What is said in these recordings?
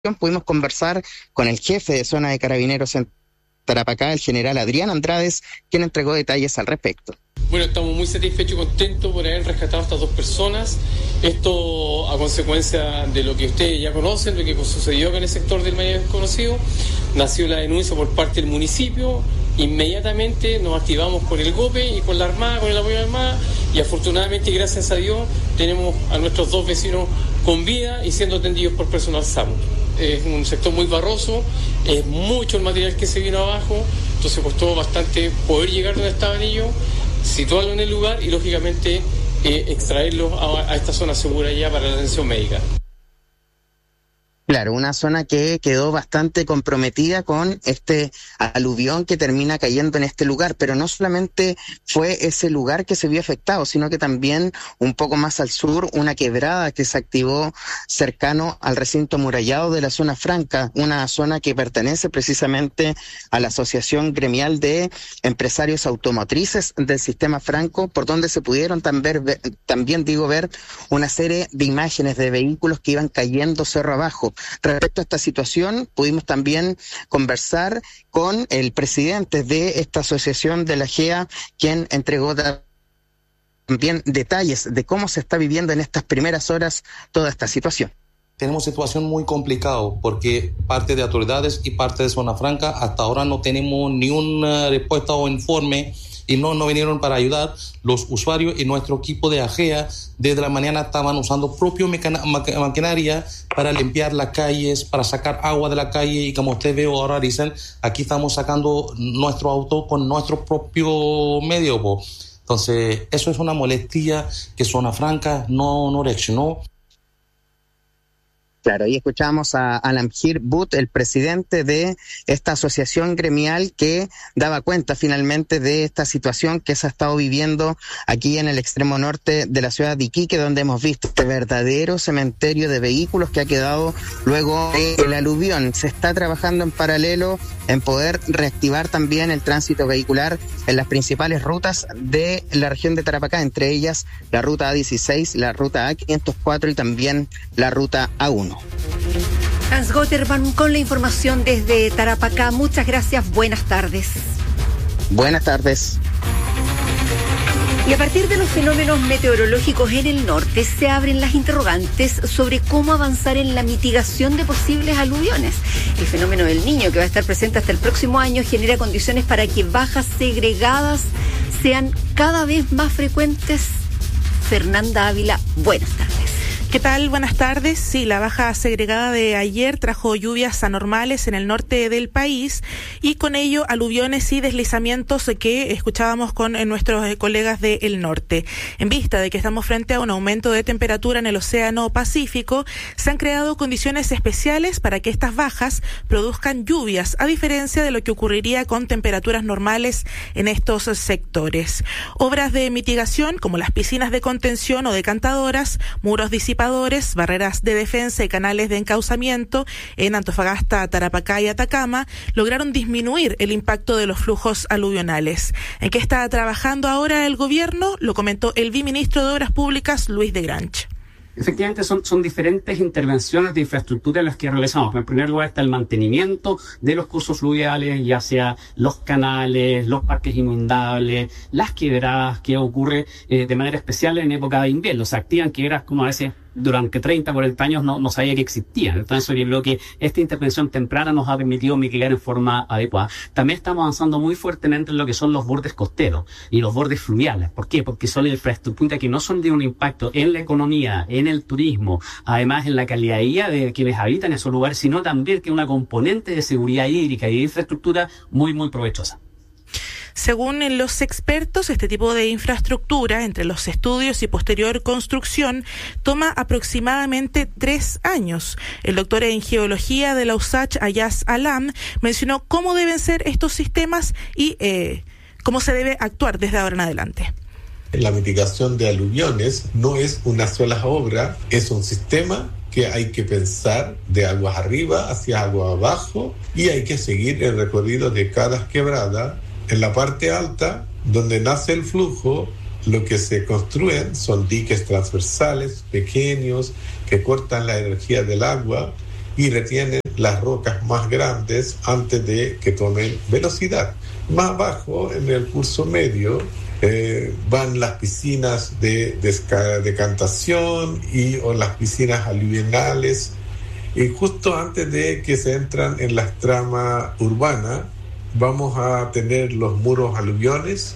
pudimos conversar con el jefe de zona de Carabineros en Tarapacá, el general Adrián Andrades, quien entregó detalles al respecto. Bueno, estamos muy satisfechos y contentos por haber rescatado a estas dos personas. Esto a consecuencia de lo que ustedes ya conocen, lo que sucedió en el sector del Mañana Desconocido. Nació la denuncia por parte del municipio. Inmediatamente nos activamos con el GOPE y con la Armada, con el apoyo de la Armada, y afortunadamente, gracias a Dios, tenemos a nuestros dos vecinos con vida y siendo atendidos por personal SAMU. Es un sector muy barroso, es mucho el material que se vino abajo, entonces costó bastante poder llegar donde estaban ellos, situarlo en el lugar y lógicamente extraerlos a esta zona segura ya para la atención médica. Claro, una zona que quedó bastante comprometida con este aluvión que termina cayendo en este lugar, pero no solamente fue ese lugar que se vio afectado, sino que también un poco más al sur, una quebrada que se activó cercano al recinto amurallado de la zona franca, una zona que pertenece precisamente a la Asociación Gremial de Empresarios Automotrices del Sistema Franco, por donde se pudieron también ver una serie de imágenes de vehículos que iban cayendo cerro abajo. Respecto a esta situación, pudimos también conversar con el presidente de esta asociación de la GEA, quien entregó también detalles de cómo se está viviendo en estas primeras horas toda esta situación. Tenemos situación muy complicada porque parte de autoridades y parte de Zona Franca hasta ahora no tenemos ni una respuesta o informe y no vinieron para ayudar. Los usuarios y nuestro equipo de AGEA desde la mañana estaban usando propia maquinaria para limpiar las calles, para sacar agua de la calle, y como usted ve ahora dicen, aquí estamos sacando nuestro auto con nuestro propio medio. Entonces eso es una molestia que Zona Franca no reaccionó. Claro, y escuchamos a Alamgir But, el presidente de esta asociación gremial que daba cuenta finalmente de esta situación que se ha estado viviendo aquí en el extremo norte de la ciudad de Iquique, donde hemos visto este verdadero cementerio de vehículos que ha quedado luego del aluvión. Se está trabajando en paralelo en poder reactivar también el tránsito vehicular en las principales rutas de la región de Tarapacá, entre ellas la ruta A16, la ruta A504 y también la ruta A1. Hans Gotterman con la información desde Tarapacá. Muchas gracias, buenas tardes. Buenas tardes. Y a partir de los fenómenos meteorológicos en el norte se abren las interrogantes sobre cómo avanzar en la mitigación de posibles aluviones. El fenómeno del Niño, que va a estar presente hasta el próximo año, genera condiciones para que bajas segregadas sean cada vez más frecuentes. Fernanda Ávila, buenas tardes. ¿Qué tal? Buenas tardes. Sí, la baja segregada de ayer trajo lluvias anormales en el norte del país y con ello aluviones y deslizamientos que escuchábamos con nuestros colegas del norte. En vista de que estamos frente a un aumento de temperatura en el Océano Pacífico, se han creado condiciones especiales para que estas bajas produzcan lluvias, a diferencia de lo que ocurriría con temperaturas normales en estos sectores. Obras de mitigación, como las piscinas de contención o decantadoras, muros disipadores, barreras de defensa y canales de encauzamiento en Antofagasta, Tarapacá y Atacama lograron disminuir el impacto de los flujos aluvionales. ¿En qué está trabajando ahora el gobierno? Lo comentó el viceministro de Obras Públicas, Luis de Granch. Efectivamente son diferentes intervenciones de infraestructura las que realizamos. En primer lugar está el mantenimiento de los cursos fluviales, ya sea los canales, los parques inundables, las quebradas, que ocurre de manera especial en época de invierno. Se activan quebradas como a veces durante 30, 40 años no sabía que existían. Entonces yo creo que esta intervención temprana nos ha permitido mitigar en forma adecuada. También estamos avanzando muy fuertemente en lo que son los bordes costeros y los bordes fluviales. ¿Por qué? Porque son infraestructuras que no son de un impacto en la economía, en el turismo, además en la calidad de vida de quienes habitan esos lugares, sino también que una componente de seguridad hídrica y de infraestructura muy, muy provechosa. Según los expertos, este tipo de infraestructura, entre los estudios y posterior construcción, toma aproximadamente 3 años. El doctor en geología de la USACH, Ayaz Alam, mencionó cómo deben ser estos sistemas y cómo se debe actuar desde ahora en adelante. La mitigación de aluviones no es una sola obra, es un sistema que hay que pensar de aguas arriba hacia aguas abajo y hay que seguir el recorrido de cada quebrada. En la parte alta, donde nace el flujo, lo que se construyen son diques transversales pequeños que cortan la energía del agua y retienen las rocas más grandes antes de que tomen velocidad. Más abajo, en el curso medio, van las piscinas de decantación o las piscinas aluvionales. Y justo antes de que se entran en las tramas urbanas, vamos a tener los muros aluviones.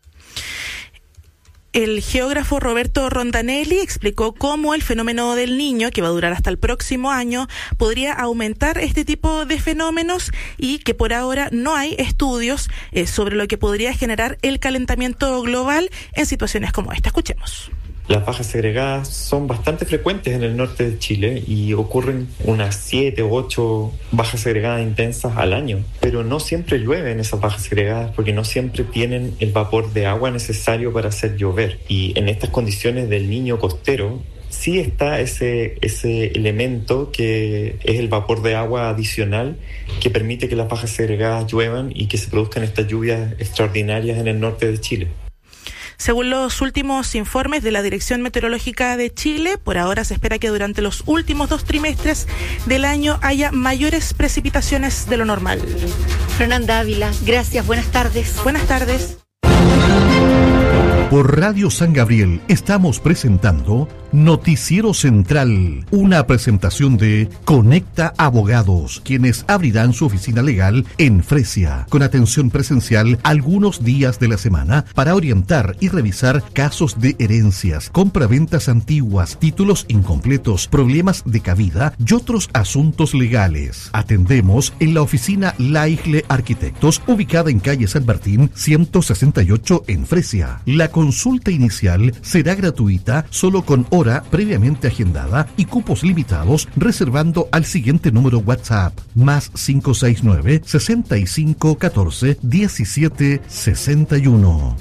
El geógrafo Roberto Rondanelli explicó cómo el fenómeno del Niño, que va a durar hasta el próximo año, podría aumentar este tipo de fenómenos y que por ahora no hay estudios sobre lo que podría generar el calentamiento global en situaciones como esta. Escuchemos. Las bajas segregadas son bastante frecuentes en el norte de Chile y ocurren unas 7 u 8 bajas segregadas intensas al año. Pero no siempre llueven esas bajas segregadas porque no siempre tienen el vapor de agua necesario para hacer llover. Y en estas condiciones del Niño costero, sí está ese elemento que es el vapor de agua adicional que permite que las bajas segregadas lluevan y que se produzcan estas lluvias extraordinarias en el norte de Chile. Según los últimos informes de la Dirección Meteorológica de Chile, por ahora se espera que durante los últimos 2 trimestres del año haya mayores precipitaciones de lo normal. Fernanda Ávila, gracias, buenas tardes. Buenas tardes. Por Radio San Gabriel estamos presentando Noticiero Central, una presentación de Conecta Abogados, quienes abrirán su oficina legal en Fresia, con atención presencial algunos días de la semana para orientar y revisar casos de herencias, compraventas antiguas, títulos incompletos, problemas de cabida y otros asuntos legales. Atendemos en la oficina Laigle Arquitectos, ubicada en calle San Martín 168 en Fresia. La consulta inicial será gratuita solo con hora previamente agendada y cupos limitados reservando al siguiente número WhatsApp +569 65 14 17 61.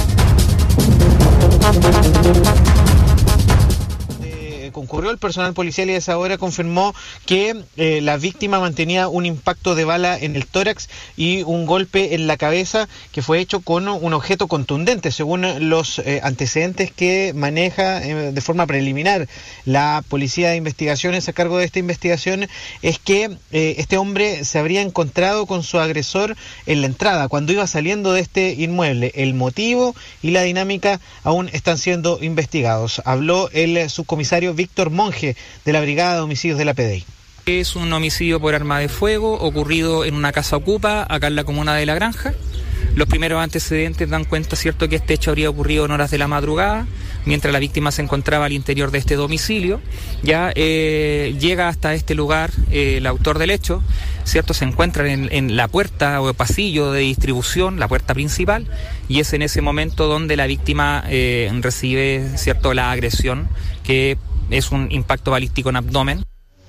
Concurrió el personal policial y a esa hora confirmó que la víctima mantenía un impacto de bala en el tórax y un golpe en la cabeza que fue hecho con un objeto contundente, según los antecedentes que maneja de forma preliminar la Policía de Investigaciones a cargo de esta investigación. Es que este hombre se habría encontrado con su agresor en la entrada cuando iba saliendo de este inmueble. El motivo y la dinámica aún están siendo investigados. Habló el subcomisario Víctor Monge, de la Brigada de Homicidios de la PDI. Es un homicidio por arma de fuego ocurrido en una casa ocupa, acá en la comuna de La Granja. Los primeros antecedentes dan cuenta, cierto, que este hecho habría ocurrido en horas de la madrugada, mientras la víctima se encontraba al interior de este domicilio. Ya llega hasta este lugar el autor del hecho, cierto, se encuentra en la puerta o pasillo de distribución, la puerta principal, y es en ese momento donde la víctima recibe, cierto, la agresión, que es un impacto balístico en abdomen.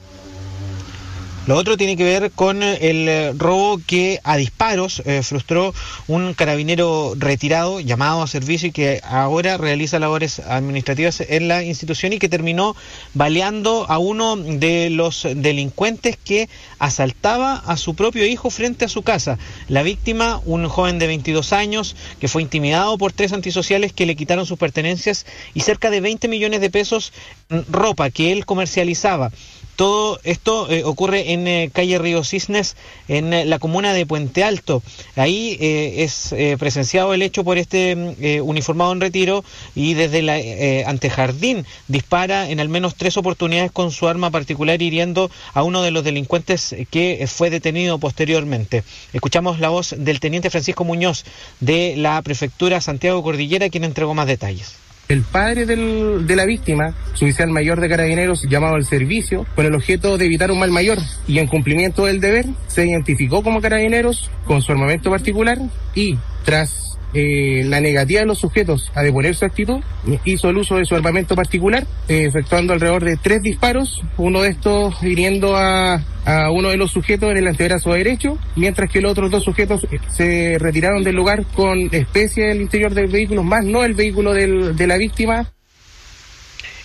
Lo otro tiene que ver con el robo que a disparos frustró un carabinero retirado, llamado a servicio y que ahora realiza labores administrativas en la institución y que terminó baleando a uno de los delincuentes que asaltaba a su propio hijo frente a su casa. La víctima, un joven de 22 años que fue intimidado por 3 antisociales que le quitaron sus pertenencias y cerca de 20 millones de pesos en ropa que él comercializaba. Todo esto ocurre en calle Río Cisnes, en la comuna de Puente Alto. Ahí es presenciado el hecho por este uniformado en retiro y desde el antejardín dispara en al menos 3 oportunidades con su arma particular, hiriendo a uno de los delincuentes que fue detenido posteriormente. Escuchamos la voz del teniente Francisco Muñoz de la prefectura Santiago Cordillera, quien entregó más detalles. El padre de la víctima, su oficial mayor de carabineros, llamado al servicio con el objeto de evitar un mal mayor, y en cumplimiento del deber se identificó como carabineros con su armamento particular y tras la negativa de los sujetos a deponer su actitud, hizo el uso de su armamento particular, efectuando alrededor de 3 disparos, uno de estos hiriendo a uno de los sujetos en el antebrazo derecho, mientras que los otros 2 sujetos se retiraron del lugar con especie del interior del vehículo, más no el vehículo de la víctima.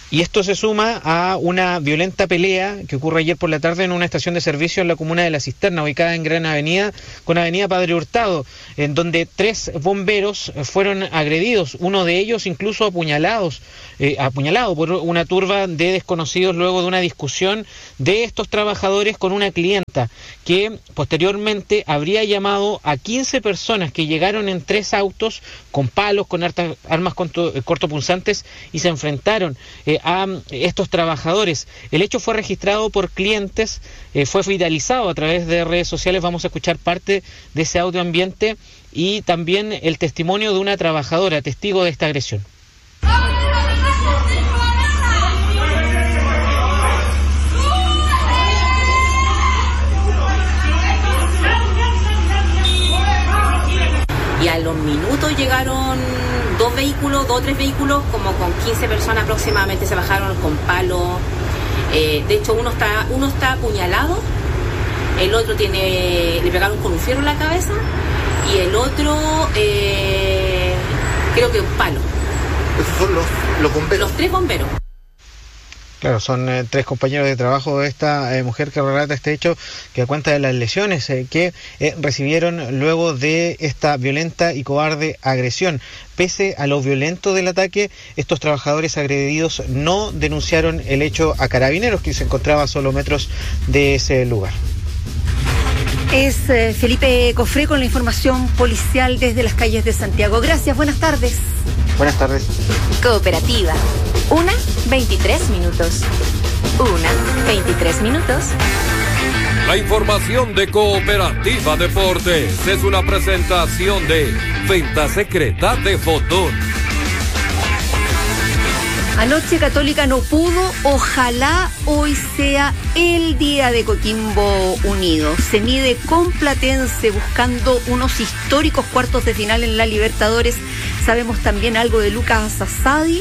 Y esto se suma a una violenta pelea que ocurre ayer por la tarde en una estación de servicio en la comuna de La Cisterna, ubicada en Gran Avenida, con Avenida Padre Hurtado, en donde 3 bomberos fueron agredidos, uno de ellos incluso apuñalado por una turba de desconocidos luego de una discusión de estos trabajadores con una clienta, que posteriormente habría llamado a 15 personas que llegaron en 3 autos con palos, con armas cortopunzantes y se enfrentaron a estos trabajadores. El hecho fue registrado por clientes, fue viralizado a través de redes sociales. Vamos a escuchar parte de ese audio ambiente y también el testimonio de una trabajadora, testigo de esta agresión. Y a los minutos llegaron 2 o 3 vehículos, como con 15 personas aproximadamente, se bajaron con palos. De hecho, uno está apuñalado, el otro le pegaron con un fierro en la cabeza, y el otro creo que un palo. ¿Esos son los bomberos? Los 3 bomberos. Claro, son 3 compañeros de trabajo de esta mujer que relata este hecho, que da cuenta de las lesiones que recibieron luego de esta violenta y cobarde agresión. Pese a lo violento del ataque, estos trabajadores agredidos no denunciaron el hecho a Carabineros, que se encontraba a solo metros de ese lugar. Es Felipe Cofré con la información policial desde las calles de Santiago. Gracias, buenas tardes. Buenas tardes. Cooperativa. 1:23 minutos. 1:23 minutos. La información de Cooperativa Deportes es una presentación de Venta Secreta de Fotón. Anoche Católica no pudo, ojalá hoy sea el día de Coquimbo Unido. Se mide con Platense buscando unos históricos cuartos de final en la Libertadores. Sabemos también algo de Lucas Asadi,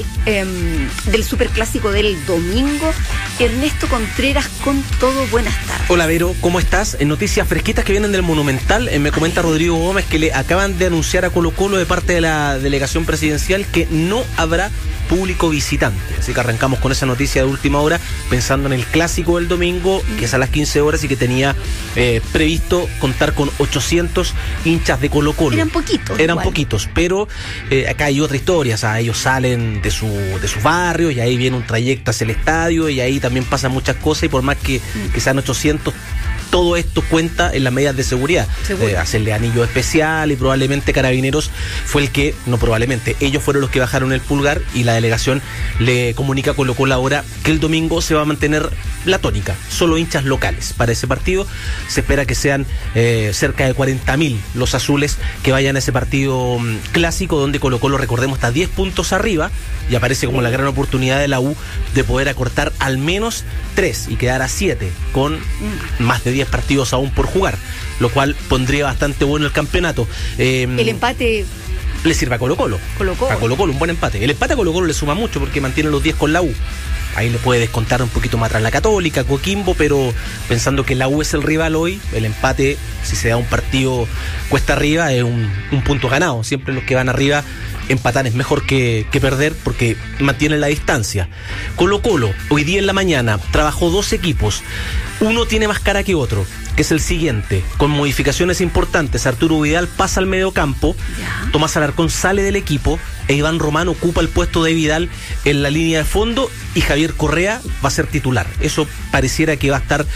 del superclásico del domingo. Ernesto Contreras con todo, buenas tardes. Hola Vero, ¿cómo estás? En noticias fresquitas que vienen del Monumental, me comenta Rodrigo Gómez que le acaban de anunciar a Colo-Colo de parte de la delegación presidencial que no habrá público visitante. Así que arrancamos con esa noticia de última hora, pensando en el clásico del domingo, que es a las 15 horas y que tenía previsto contar con 800 hinchas de Colo-Colo. Eran poquitos, pero acá hay otra historia. O sea, ellos salen de sus barrios y ahí viene un trayecto hacia el estadio y ahí también pasan muchas cosas, y por más que sean 800, todo esto cuenta en las medidas de seguridad. Hacerle anillo especial, y probablemente Carabineros fue el que, no probablemente, ellos fueron los que bajaron el pulgar, y la delegación le comunica a Colo-Colo ahora que el domingo se va a mantener la tónica, solo hinchas locales para ese partido. Se espera que sean cerca de 40.000 los azules que vayan a ese partido clásico, donde Colo-Colo, recordemos, está 10 puntos arriba y aparece como la gran oportunidad de la U de poder acortar al menos 3 y quedar a 7 con más de 10 partidos aún por jugar, lo cual pondría bastante bueno el campeonato. El empate le sirve a Colo-Colo. A Colo-Colo un buen empate. El empate a Colo-Colo le suma mucho porque mantiene los 10 con la U. Ahí le puede descontar un poquito más atrás la Católica, Coquimbo, pero pensando que la U es el rival hoy, el empate, si se da un partido cuesta arriba, es un punto ganado. Siempre los que van arriba empatar es mejor que perder porque mantienen la distancia. Colo-Colo, hoy día en la mañana, trabajó 2 equipos. Uno tiene más cara que otro, que es el siguiente, con modificaciones importantes. Arturo Vidal pasa al mediocampo, Tomás Alarcón sale del equipo e Iván Román ocupa el puesto de Vidal en la línea de fondo, y Javier Correa va a ser titular. Eso pareciera que va a estar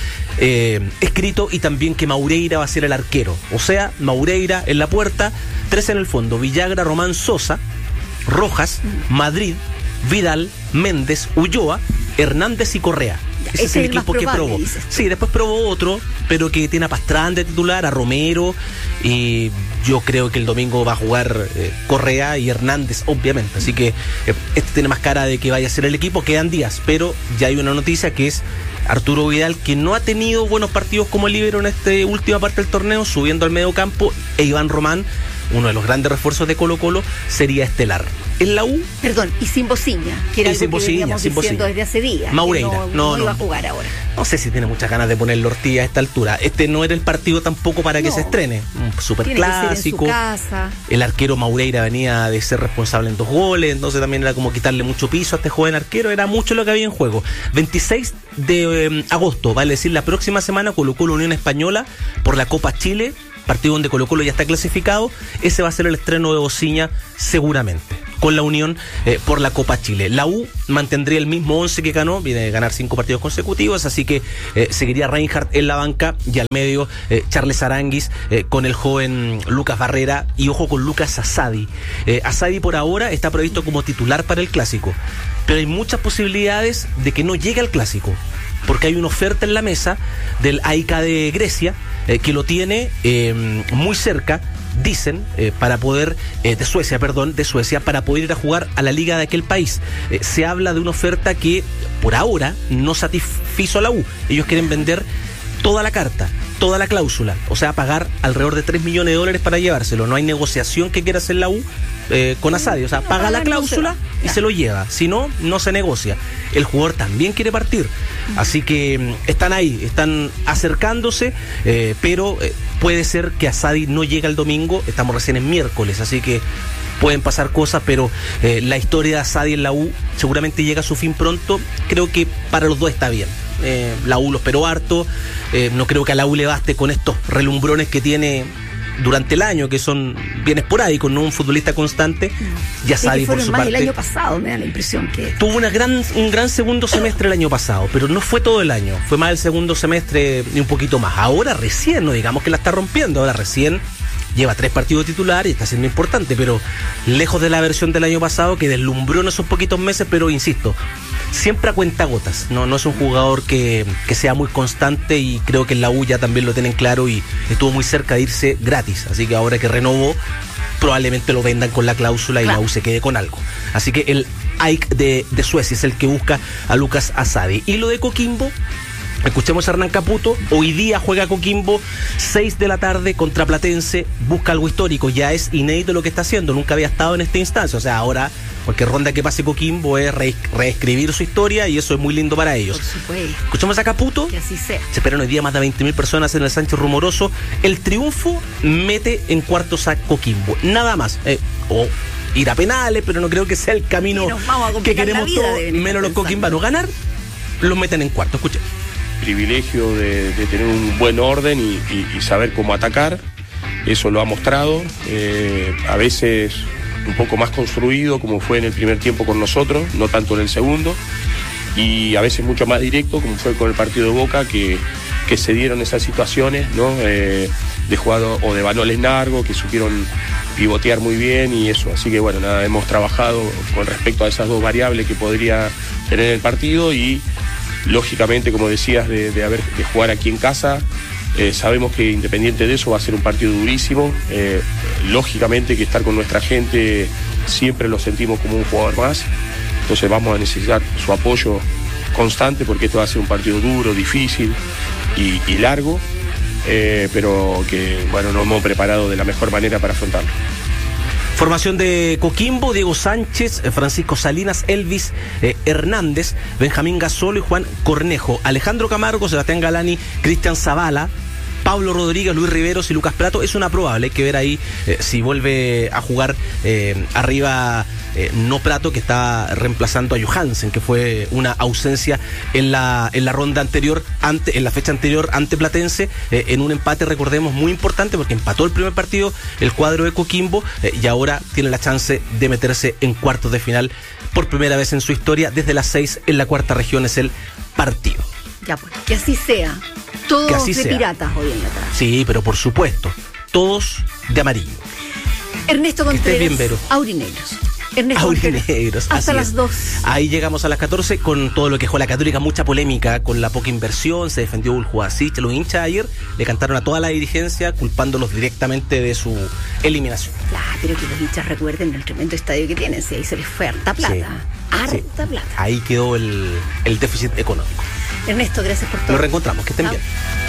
escrito, y también que Maureira va a ser el arquero. O sea, Maureira en la puerta, 3 en el fondo: Villagra, Román, Sosa, Rojas, Madrid, Vidal, Méndez, Ulloa, Hernández y Correa. Ese es el equipo que probó. Sí, después probó otro, pero que tiene a Pastrán de titular, a Romero, y yo creo que el domingo va a jugar Correa y Hernández, obviamente. Así que este tiene más cara de que vaya a ser el equipo. Quedan días, pero ya hay una noticia, que es Arturo Vidal, que no ha tenido buenos partidos como líbero en esta última parte del torneo, subiendo al medio campo, e Iván Román, uno de los grandes refuerzos de Colo-Colo, sería estelar. En la U. Perdón, y sin Bociña, que era algo que veníamos diciendo desde hace días. Maureira, no iba a jugar ahora. No sé si tiene muchas ganas de ponerle Ortiz a esta altura. Este no era el partido tampoco para que se estrene. Un superclásico. Tiene que ser en su casa. El arquero Maureira venía de ser responsable en 2 goles, entonces también era como quitarle mucho piso a este joven arquero. Era mucho lo que había en juego. 26 de agosto, vale decir, la próxima semana Colo-Colo Unión Española por la Copa Chile, partido donde Colo-Colo ya está clasificado. Ese va a ser el estreno de Bociña seguramente, con la Unión por la Copa Chile. La U mantendría el mismo 11 que ganó, viene de ganar 5 partidos consecutivos, así que seguiría Reinhardt en la banca y al medio Charles Aranguis con el joven Lucas Barrera y ojo con Lucas Asadi. Asadi por ahora está previsto como titular para el Clásico, pero hay muchas posibilidades de que no llegue al Clásico, porque hay una oferta en la mesa del AEK de Grecia que lo tiene muy cerca, dicen, para poder, de Suecia, para poder ir a jugar a la liga de aquel país. Se habla de una oferta que por ahora no satisfizo a la U. Ellos quieren vender toda la carta, toda la cláusula, o sea, pagar alrededor de $3 millones para llevárselo. No hay negociación que quiera hacer la U con Asadi, o sea, paga la cláusula y se lo lleva, si no, no se negocia. El jugador también quiere partir, así que están ahí, están acercándose, pero puede ser que Asadi no llegue el domingo, estamos recién en miércoles, así que pueden pasar cosas, pero la historia de Asadi en la U seguramente llega a su fin pronto. Creo que para los dos está bien. La U lo esperó harto, no creo que a la U le baste con estos relumbrones que tiene durante el año, que son bien esporádicos, no un futbolista constante. Ya Asadi, por su parte, el año pasado me da la impresión que tuvo un gran segundo semestre el año pasado, pero no fue todo el año, fue más el segundo semestre y un poquito más. Ahora recién, no digamos que la está rompiendo, ahora recién lleva 3 partidos titulares y está siendo importante, pero lejos de la versión del año pasado que deslumbró en esos poquitos meses, pero insisto, siempre a cuentagotas. No es un jugador que sea muy constante, y creo que en la U ya también lo tienen claro y estuvo muy cerca de irse gratis, así que ahora que renovó probablemente lo vendan con la cláusula y la U se quede con algo. Así que el AEK de Suecia es el que busca a Lucas Asadi. Y lo de Coquimbo, escuchemos a Hernán Caputo. Hoy día juega Coquimbo 6 de la tarde contra Platense, busca algo histórico, ya es inédito lo que está haciendo, nunca había estado en esta instancia, o sea, ahora cualquier ronda que pase Coquimbo es reescribir su historia y eso es muy lindo para ellos. Por supuesto. Escuchamos a Caputo. Que así sea. Se esperan hoy día más de 20.000 personas en el Sánchez Rumoroso. El triunfo mete en cuartos a Coquimbo, nada más. O ir a penales, pero no creo que sea el camino que queremos todos, menos los coquimbanos. Ganar, los meten en cuartos. Escuchen. Privilegio de tener un buen orden y saber cómo atacar, eso lo ha mostrado, a veces un poco más construido como fue en el primer tiempo con nosotros, no tanto en el segundo, y a veces mucho más directo como fue con el partido de Boca, que se dieron esas situaciones, ¿no? De jugado o de balones largos que supieron pivotear muy bien y eso, así que bueno, nada, hemos trabajado con respecto a esas 2 variables que podría tener el partido y lógicamente, como decías, de jugar aquí en casa, sabemos que independiente de eso va a ser un partido durísimo. Lógicamente que estar con nuestra gente siempre lo sentimos como un jugador más, entonces vamos a necesitar su apoyo constante porque esto va a ser un partido duro, difícil y largo, pero que bueno, nos hemos preparado de la mejor manera para afrontarlo. Formación de Coquimbo: Diego Sánchez, Francisco Salinas, Elvis Hernández, Benjamín Gasolo y Juan Cornejo, Alejandro Camargo, Sebastián Galani, Cristian Zavala, Pablo Rodríguez, Luis Riveros y Lucas Prato. Es una probable, hay que ver ahí si vuelve a jugar arriba no Prato, que está reemplazando a Johansen, que fue una ausencia en la ronda anterior, en la fecha anterior ante Platense, en un empate, recordemos, muy importante porque empató el primer partido el cuadro de Coquimbo y ahora tiene la chance de meterse en cuartos de final por primera vez en su historia. Desde las 6 en la cuarta región es el partido. Ya pues, que así sea. Todos así de sea. Piratas hoy en la tarde. Sí, pero por supuesto, todos de amarillo. Ernesto Contreras, bien, Vero. Aurinegros. Ernesto Aurinegros, hasta las 2. Ahí llegamos a las 14 con todo lo que dejó la Católica, mucha polémica con la poca inversión, se defendió Uljuasich, los hinchas ayer le cantaron a toda la dirigencia culpándolos directamente de su eliminación. Claro, pero que los hinchas recuerden el tremendo estadio que tienen, si ahí se les fue harta plata, plata. Ahí quedó el déficit económico. Ernesto, gracias por todo. Nos reencontramos, que estén bien.